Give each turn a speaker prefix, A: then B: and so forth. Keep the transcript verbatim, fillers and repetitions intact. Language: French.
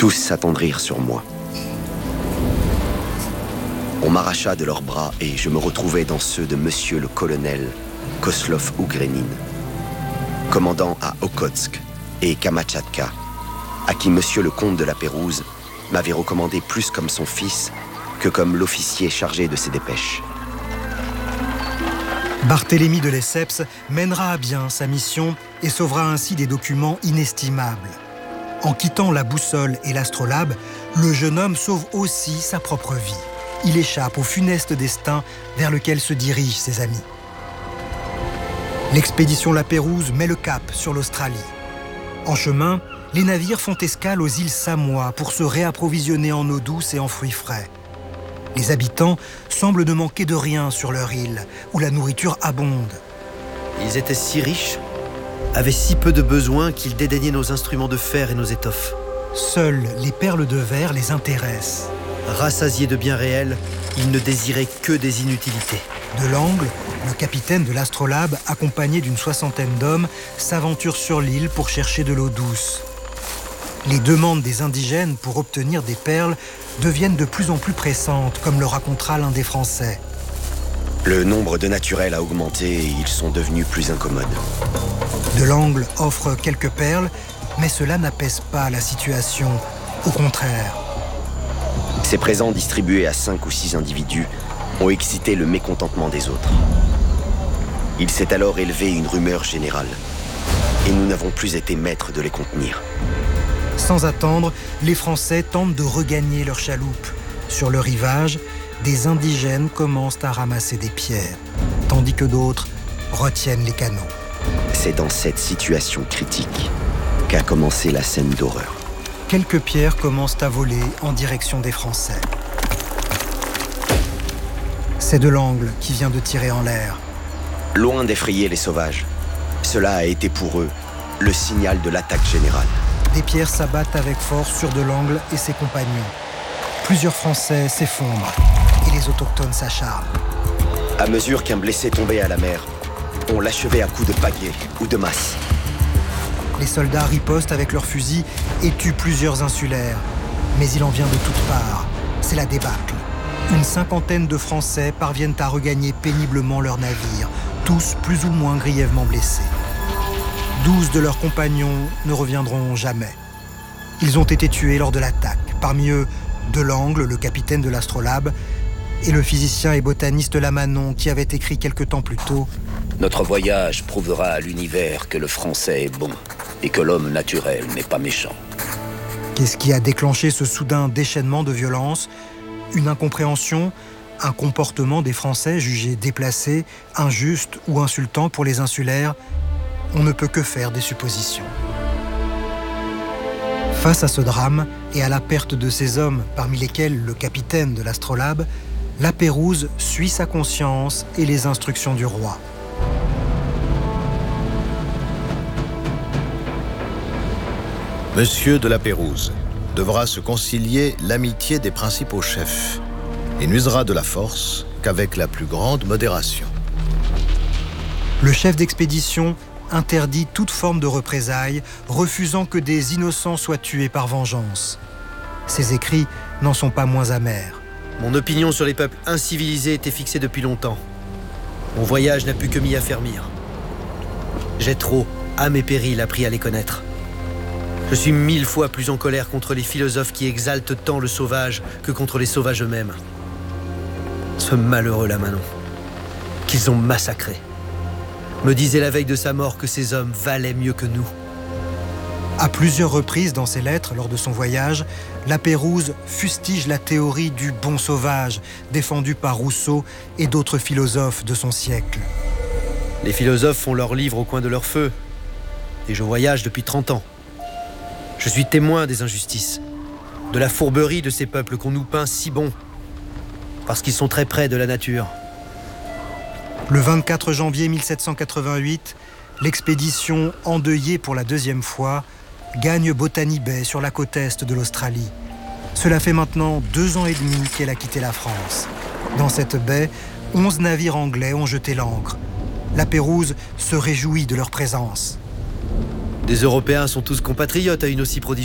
A: Tous s'attendrirent sur moi. On m'arracha de leurs bras et je me retrouvai dans ceux de monsieur le colonel Koslov Ougrenin, commandant à Okhotsk et Kamtchatka, à qui monsieur le comte de la Pérouse m'avait recommandé plus comme son fils que comme l'officier chargé de ses dépêches.
B: Barthélemy de Lesseps mènera à bien sa mission et sauvera ainsi des documents inestimables. En quittant la boussole et l'astrolabe, le jeune homme sauve aussi sa propre vie. Il échappe au funeste destin vers lequel se dirigent ses amis. L'expédition La Pérouse met le cap sur l'Australie. En chemin, les navires font escale aux îles Samoa pour se réapprovisionner en eau douce et en fruits frais. Les habitants semblent ne manquer de rien sur leur île, où la nourriture abonde.
C: Ils étaient si riches, avaient si peu de besoins qu'ils dédaignaient nos instruments de fer et nos étoffes.
B: Seules les perles de verre les intéressent.
C: Rassasiés de biens réels, ils ne désiraient que des inutilités.
B: De l'Angle, le capitaine de l'astrolabe, accompagné d'une soixantaine d'hommes, s'aventure sur l'île pour chercher de l'eau douce. Les demandes des indigènes pour obtenir des perles deviennent de plus en plus pressantes, comme le racontera l'un des Français.
A: Le nombre de naturels a augmenté et ils sont devenus plus incommodes.
B: De l'Angle offre quelques perles, mais cela n'apaise pas la situation. Au contraire.
A: Ces présents distribués à cinq ou six individus ont excité le mécontentement des autres. Il s'est alors élevé une rumeur générale, et nous n'avons plus été maîtres de les contenir.
B: Sans attendre, les Français tentent de regagner leur chaloupe. Sur le rivage, des indigènes commencent à ramasser des pierres, tandis que d'autres retiennent les canaux.
A: C'est dans cette situation critique qu'a commencé la scène d'horreur.
B: Quelques pierres commencent à voler en direction des Français. C'est de l'Angle qui vient de tirer en l'air.
A: Loin d'effrayer les sauvages, cela a été pour eux le signal de l'attaque générale.
B: Des pierres s'abattent avec force sur de l'Angle et ses compagnons. Plusieurs Français s'effondrent et les autochtones s'acharnent.
A: À mesure qu'un blessé tombait à la mer, on l'achevait à coups de pagaie ou de masse.
B: Les soldats ripostent avec leurs fusils et tuent plusieurs insulaires. Mais il en vient de toutes parts. C'est la débâcle. Une cinquantaine de Français parviennent à regagner péniblement leur navire, tous plus ou moins grièvement blessés. Douze de leurs compagnons ne reviendront jamais. Ils ont été tués lors de l'attaque. Parmi eux, de l'Angle, le capitaine de l'astrolabe, et le physicien et botaniste Lamanon, qui avait écrit quelque temps plus tôt
D: « Notre voyage prouvera à l'univers que le français est bon et que l'homme naturel n'est pas méchant. »
B: Qu'est-ce qui a déclenché ce soudain déchaînement de violence? Une incompréhension, un comportement des Français jugés déplacés, injuste ou insultant pour les insulaires? On ne peut que faire des suppositions. Face à ce drame et à la perte de ces hommes, parmi lesquels le capitaine de l'astrolabe, La Pérouse suit sa conscience et les instructions du roi.
E: Monsieur de La Pérouse devra se concilier l'amitié des principaux chefs et n'usera de la force qu'avec la plus grande modération.
B: Le chef d'expédition interdit toute forme de représailles, refusant que des innocents soient tués par vengeance. Ses écrits n'en sont pas moins amers.
C: Mon opinion sur les peuples incivilisés était fixée depuis longtemps. Mon voyage n'a pu que m'y affermir. J'ai trop, à mes périls, appris à les connaître. Je suis mille fois plus en colère contre les philosophes qui exaltent tant le sauvage que contre les sauvages eux-mêmes. Ce malheureux Lamanon, qu'ils ont massacré, me disait la veille de sa mort que ces hommes valaient mieux que nous.
B: À plusieurs reprises dans ses lettres lors de son voyage, La Pérouse fustige la théorie du bon sauvage, défendue par Rousseau et d'autres philosophes de son siècle.
C: Les philosophes font leurs livres au coin de leur feu, et je voyage depuis trente ans. Je suis témoin des injustices, de la fourberie de ces peuples qu'on nous peint si bons, parce qu'ils sont très près de la nature.
B: Le vingt-quatre janvier mille sept cent quatre-vingt-huit, l'expédition, endeuillée pour la deuxième fois, gagne Botany Bay sur la côte est de l'Australie. Cela fait maintenant deux ans et demi qu'elle a quitté la France. Dans cette baie, onze navires anglais ont jeté l'ancre. La Pérouse se réjouit de leur présence.
C: Des Européens sont tous compatriotes à une aussi prodigieuse